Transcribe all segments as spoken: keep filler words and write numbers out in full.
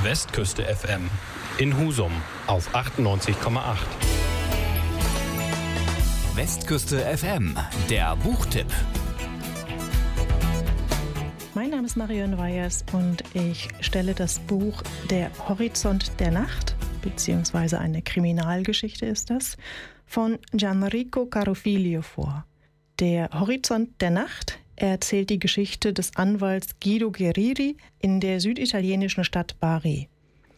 Westküste F M in Husum auf achtundneunzig Komma acht. Westküste F M, der Buchtipp. Mein Name ist Marion Weyers und ich stelle das Buch Der Horizont der Nacht, beziehungsweise eine Kriminalgeschichte ist das, von Gianrico Carofiglio vor. Der Horizont der Nacht erzählt die Geschichte des Anwalts Guido Guerrieri in der süditalienischen Stadt Bari.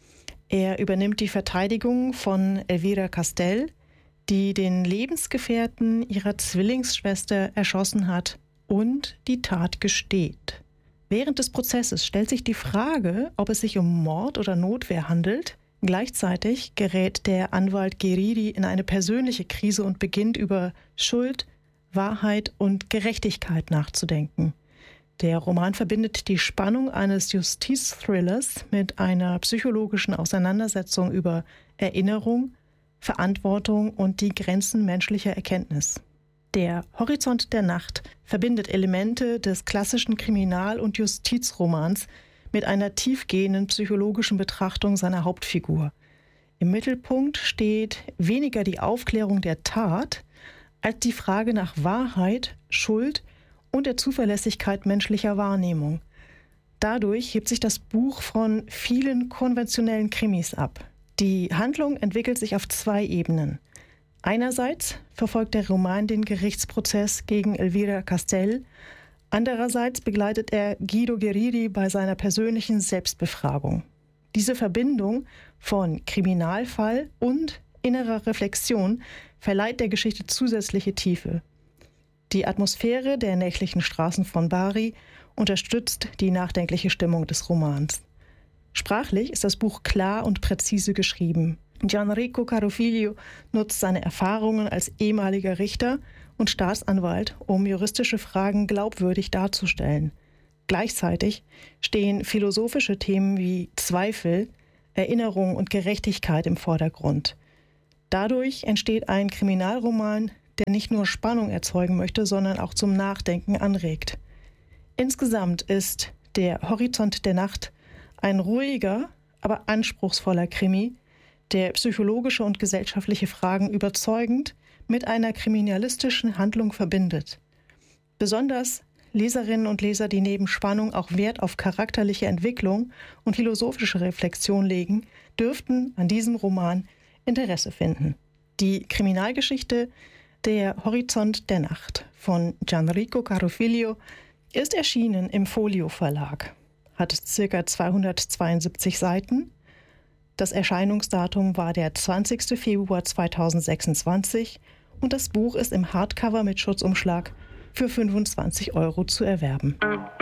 Er übernimmt die Verteidigung von Elvira Castell, die den Lebensgefährten ihrer Zwillingsschwester erschossen hat und die Tat gesteht. Während des Prozesses stellt sich die Frage, ob es sich um Mord oder Notwehr handelt. Gleichzeitig gerät der Anwalt Guerrieri in eine persönliche Krise und beginnt über Schuld, Wahrheit und Gerechtigkeit nachzudenken. Der Roman verbindet die Spannung eines Justizthrillers mit einer psychologischen Auseinandersetzung über Erinnerung, Verantwortung und die Grenzen menschlicher Erkenntnis. Der Horizont der Nacht verbindet Elemente des klassischen Kriminal- und Justizromans mit einer tiefgehenden psychologischen Betrachtung seiner Hauptfigur. Im Mittelpunkt steht weniger die Aufklärung der Tat, als die Frage nach Wahrheit, Schuld und der Zuverlässigkeit menschlicher Wahrnehmung. Dadurch hebt sich das Buch von vielen konventionellen Krimis ab. Die Handlung entwickelt sich auf zwei Ebenen. Einerseits verfolgt der Roman den Gerichtsprozess gegen Elvira Castell, andererseits begleitet er Guido Guerrieri bei seiner persönlichen Selbstbefragung. Diese Verbindung von Kriminalfall und innerer Reflexion verleiht der Geschichte zusätzliche Tiefe. Die Atmosphäre der nächtlichen Straßen von Bari unterstützt die nachdenkliche Stimmung des Romans. Sprachlich ist das Buch klar und präzise geschrieben. Gianrico Carofiglio nutzt seine Erfahrungen als ehemaliger Richter und Staatsanwalt, um juristische Fragen glaubwürdig darzustellen. Gleichzeitig stehen philosophische Themen wie Zweifel, Erinnerung und Gerechtigkeit im Vordergrund. Dadurch entsteht ein Kriminalroman, der nicht nur Spannung erzeugen möchte, sondern auch zum Nachdenken anregt. Insgesamt ist Der Horizont der Nacht ein ruhiger, aber anspruchsvoller Krimi, der psychologische und gesellschaftliche Fragen überzeugend mit einer kriminalistischen Handlung verbindet. Besonders Leserinnen und Leser, die neben Spannung auch Wert auf charakterliche Entwicklung und philosophische Reflexion legen, dürften an diesem Roman Interesse finden. Die Kriminalgeschichte Der Horizont der Nacht von Gianrico Carofiglio ist erschienen im Folio Verlag, hat ca. zweihundertzweiundsiebzig Seiten. Das Erscheinungsdatum war der zwanzigster Februar zweitausendsechsundzwanzig und das Buch ist im Hardcover mit Schutzumschlag für fünfundzwanzig Euro zu erwerben.